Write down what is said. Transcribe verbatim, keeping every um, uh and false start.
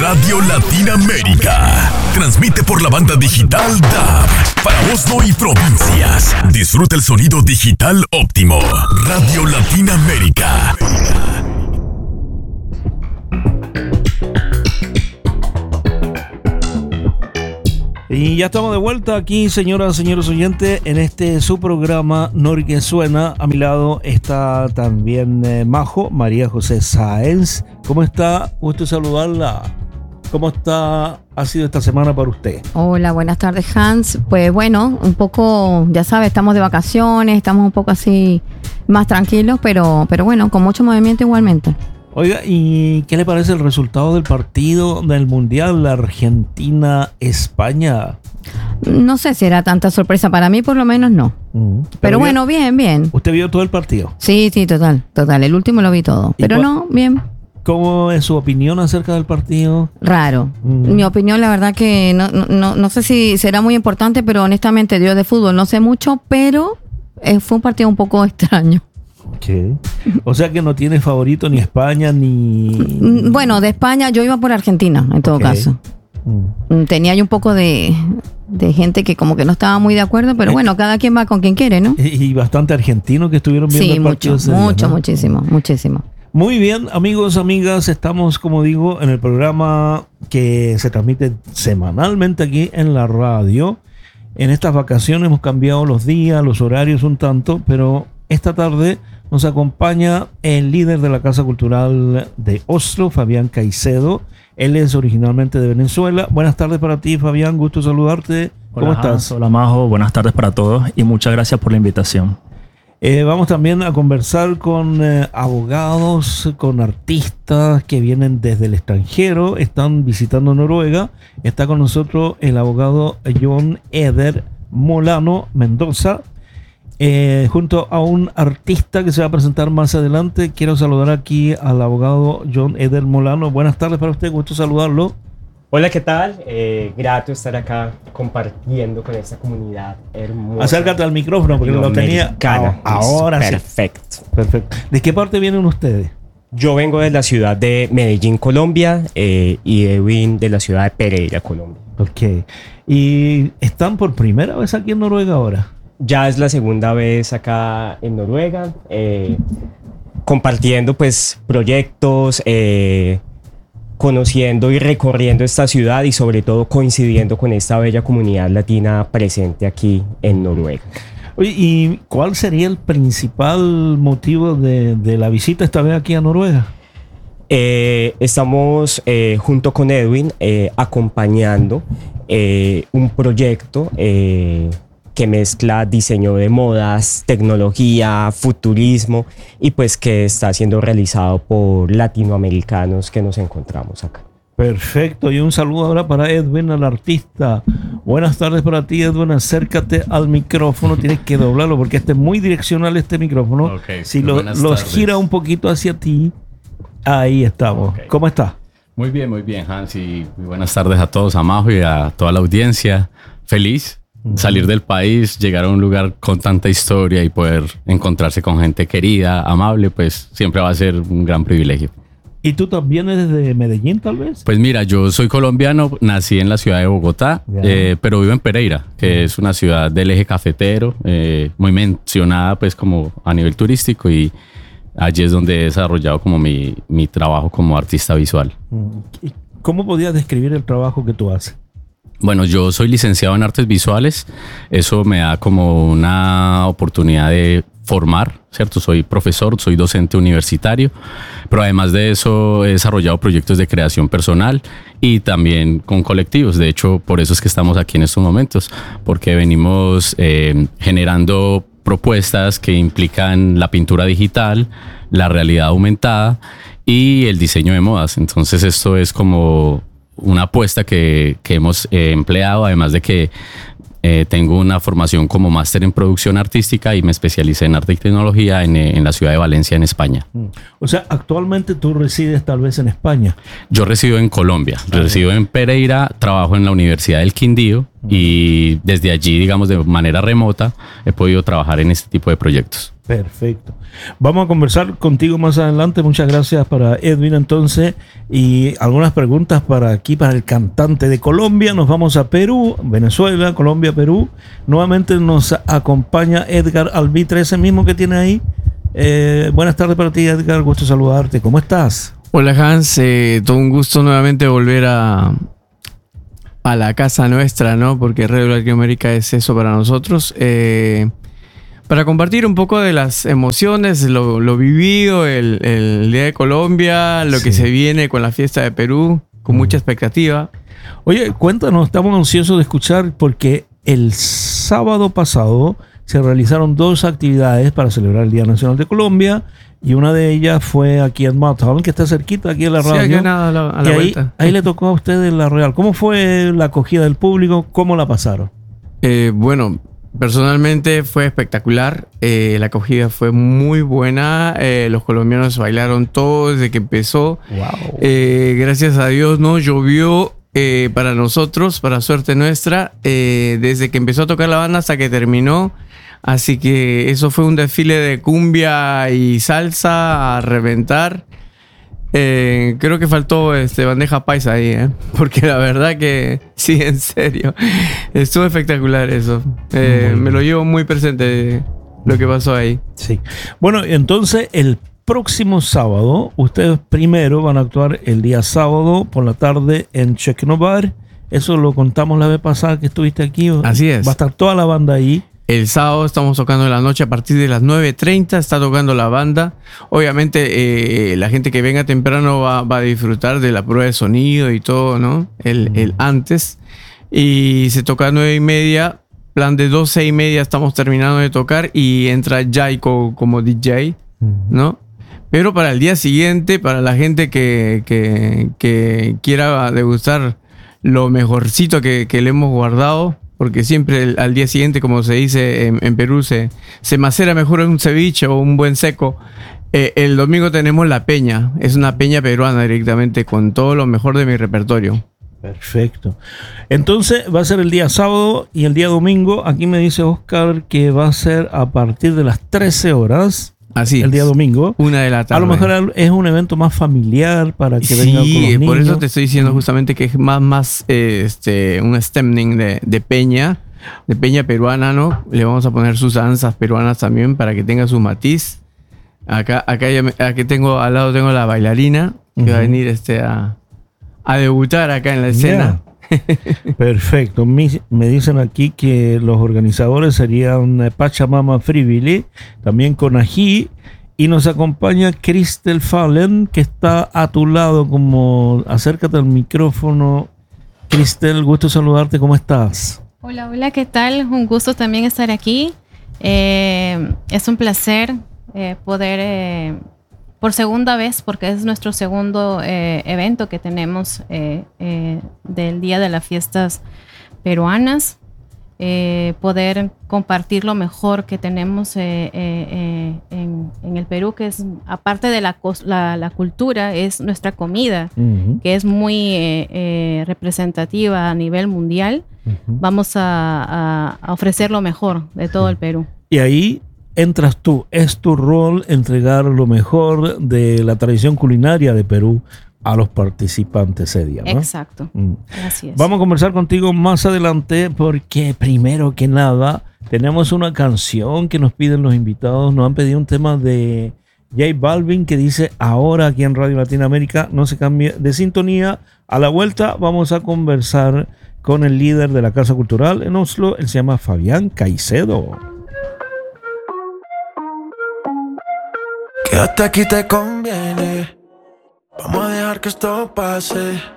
Radio Latinoamérica. Transmite por la banda digital D A B para Oslo y provincias. Disfruta el sonido digital óptimo. Radio Latinoamérica. Y ya estamos de vuelta aquí, señoras, señores oyentes, en este su programa Norte Suena. A mi lado está también eh, Majo, María José Sáenz. ¿Cómo está? Gusto saludarla. ¿Cómo está? ¿Ha sido esta semana para usted? Hola, buenas tardes, Hans. Pues bueno, un poco, ya sabes, estamos de vacaciones, estamos un poco así más tranquilos, pero, pero bueno, con mucho movimiento igualmente. Oiga, ¿y qué le parece el resultado del partido del Mundial, la Argentina-España? No sé si era tanta sorpresa, para mí por lo menos no. Mm, pero pero bien, bueno, bien, bien. ¿Usted vio todo el partido? Sí, sí, total, total. El último lo vi todo, pero no, bien. ¿Cómo es su opinión acerca del partido? Raro. Mm. Mi opinión, la verdad que no, no, no sé si será muy importante, pero honestamente yo de fútbol no sé mucho, pero eh, fue un partido un poco extraño. Okay. O sea que no tiene favorito ni España ni... Bueno, de España yo iba por Argentina, en todo okay. caso. Mm. Tenía yo un poco de, de gente que como que no estaba muy de acuerdo, pero bueno, cada quien va con quien quiere, ¿no? Y, y bastante argentinos que estuvieron viendo sí, el partido. Sí, mucho, mucho, ¿no? muchísimo, muchísimo. Muy bien, amigos, amigas, estamos, como digo, en el programa que se transmite semanalmente aquí en la radio. En estas vacaciones hemos cambiado los días, los horarios un tanto, pero esta tarde nos acompaña el líder de la Casa Cultural de Oslo, Fabián Caicedo. Él es originalmente de Venezuela. Buenas tardes para ti, Fabián. Gusto saludarte. ¿Cómo Hola, estás? Hans. Hola, Majo. Buenas tardes para todos y muchas gracias por la invitación. Eh, vamos también a conversar con eh, abogados, con artistas que vienen desde el extranjero, están visitando Noruega. Está con nosotros el abogado Jon Eder Molano Mendoza. Eh, junto a un artista que se va a presentar más adelante. Quiero saludar aquí al abogado Jon Eder Molano. Buenas tardes para usted, gusto saludarlo. Hola, ¿qué tal? Eh, grato estar acá compartiendo con esta comunidad hermosa. Acércate al micrófono porque lo tenía a, ahora sí. Perfecto. Perfecto. ¿De qué parte vienen ustedes? Yo vengo de la ciudad de Medellín, Colombia, eh, y Edwin de la ciudad de Pereira, Colombia. Ok. ¿Y están por primera vez aquí en Noruega ahora? Ya es la segunda vez acá en Noruega, eh, compartiendo pues proyectos, eh, conociendo y recorriendo esta ciudad y sobre todo coincidiendo con esta bella comunidad latina presente aquí en Noruega. Oye, ¿y cuál sería el principal motivo de, de la visita esta vez aquí a Noruega? Eh, estamos eh, junto con Edwin eh, acompañando eh, un proyecto eh, que mezcla diseño de modas, tecnología, futurismo y pues que está siendo realizado por latinoamericanos que nos encontramos acá. Perfecto, y un saludo ahora para Edwin, el artista. Buenas tardes para ti, Edwin, acércate al micrófono, tienes que doblarlo porque este es muy direccional este micrófono. Okay, si lo, los gira un poquito hacia ti, ahí estamos. Okay. ¿Cómo estás? Muy bien, muy bien, Hans, y muy buenas tardes a todos, a Majo y a toda la audiencia. Feliz. Salir del país, llegar a un lugar con tanta historia y poder encontrarse con gente querida, amable, pues siempre va a ser un gran privilegio. ¿Y tú también eres de Medellín, tal vez? Pues mira, yo soy colombiano, nací en la ciudad de Bogotá, eh, pero vivo en Pereira, que uh-huh. es una ciudad del eje cafetero, eh, muy mencionada pues como a nivel turístico, y allí es donde he desarrollado como mi, mi trabajo como artista visual. ¿Y cómo podrías describir el trabajo que tú haces? Bueno, yo soy licenciado en artes visuales. Eso me da como una oportunidad de formar, ¿cierto? Soy profesor, soy docente universitario, pero además de eso he desarrollado proyectos de creación personal y también con colectivos. De hecho, por eso es que estamos aquí en estos momentos, porque venimos eh, generando propuestas que implican la pintura digital, la realidad aumentada y el diseño de modas. Entonces esto es como una apuesta que, que hemos eh, empleado, además de que eh, tengo una formación como máster en producción artística y me especialicé en arte y tecnología en, en la ciudad de Valencia, en España. O sea, actualmente tú resides tal vez en España. Yo resido en Colombia, ah, resido en Pereira, trabajo en la Universidad del Quindío uh-huh. y desde allí, digamos, de manera remota, he podido trabajar en este tipo de proyectos. Perfecto. Vamos a conversar contigo más adelante. Muchas gracias para Edwin entonces. Y algunas preguntas para aquí, para el cantante de Colombia. Nos vamos a Perú, Venezuela, Colombia, Perú. Nuevamente nos acompaña Edgar Albitre, ese mismo que tiene ahí. Eh, buenas tardes para ti, Edgar. Gusto saludarte. ¿Cómo estás? Hola, Hans. Eh, todo un gusto nuevamente volver a, a la casa nuestra, ¿no? Porque Radio Latinoamérica es eso para nosotros. Eh... Para compartir un poco de las emociones, lo, lo vivido, el, el Día de Colombia, lo sí. que se viene con la fiesta de Perú, con mm. mucha expectativa. Oye, cuéntanos, estamos ansiosos de escuchar porque el sábado pasado se realizaron dos actividades para celebrar el Día Nacional de Colombia y una de ellas fue aquí en Motown, que está cerquita aquí en la radio. Sí, aquí nada, a la, a la ahí, vuelta. Ahí le tocó a ustedes la Real. ¿Cómo fue la acogida del público? ¿Cómo la pasaron? Eh, bueno... Personalmente fue espectacular, eh, la acogida fue muy buena, eh, los colombianos bailaron todo desde que empezó. Wow. Eh, gracias a Dios no llovió eh, para nosotros, para suerte nuestra, eh, desde que empezó a tocar la banda hasta que terminó. Así que eso fue un desfile de cumbia y salsa a reventar. Eh, creo que faltó este, bandeja paisa ahí, ¿eh? Porque la verdad que sí, en serio, estuvo espectacular eso. Eh, me lo llevo muy presente lo que pasó ahí. Sí. Bueno, entonces el próximo sábado, ustedes primero van a actuar el día sábado por la tarde en Checnobar. Eso lo contamos la vez pasada que estuviste aquí. Así es. Va a estar toda la banda ahí. El sábado estamos tocando en la noche a partir de las nueve treinta, está tocando la banda. Obviamente eh, la gente que venga temprano va, va a disfrutar de la prueba de sonido y todo, ¿no? El, el antes. Y se toca a nueve y media, plan de doce y media estamos terminando de tocar y entra Jaiko como D J, ¿no? Pero para el día siguiente, para la gente que, que, que quiera degustar lo mejorcito que, que le hemos guardado, porque siempre el, al día siguiente, como se dice en, en Perú, se, se macera mejor un ceviche o un buen seco. Eh, el domingo tenemos la peña, es una peña peruana directamente con todo lo mejor de mi repertorio. Perfecto. Entonces va a ser el día sábado y el día domingo. Aquí me dice Oscar que va a ser a partir de las trece horas. Así el día es. Domingo. Una de la tarde. A lo mejor es un evento más familiar para que sí, vengan con los niños. Sí, por eso te estoy diciendo justamente que es más, más eh, este, un stemming de, de peña, de peña peruana, ¿no? Le vamos a poner sus danzas peruanas también para que tenga su matiz. Acá, acá ya me, aquí tengo, al lado tengo la bailarina que uh-huh. va a venir este, a, a debutar acá en la escena. Yeah. Perfecto. Me, me dicen aquí que los organizadores serían Pachamama Frivilly, también con ají, y nos acompaña Cristel Fallen, que está a tu lado, como acércate al micrófono. Cristel, gusto saludarte, ¿cómo estás? Hola, hola, ¿qué tal? Un gusto también estar aquí. Eh, es un placer eh, poder... Eh, por segunda vez, porque es nuestro segundo eh, evento que tenemos eh, eh, del Día de las Fiestas Peruanas, eh, poder compartir lo mejor que tenemos eh, eh, en, en el Perú, que es, aparte de la, la, la cultura, es nuestra comida, uh-huh. que es muy eh, eh, representativa a nivel mundial. Uh-huh. Vamos a, a, a ofrecer lo mejor de todo el Perú. Y ahí entras tú, es tu rol entregar lo mejor de la tradición culinaria de Perú a los participantes ese día, ¿no? Exacto, mm. así es. Vamos a conversar contigo más adelante porque primero que nada tenemos una canción que nos piden los invitados, nos han pedido un tema de J Balvin que dice ahora aquí en Radio Latinoamérica, no se cambie de sintonía. A la vuelta vamos a conversar con el líder de la Casa Cultural en Oslo, él se llama Fabián Caicedo. Quédate aquí, te conviene. Vamos a dejar que esto pase.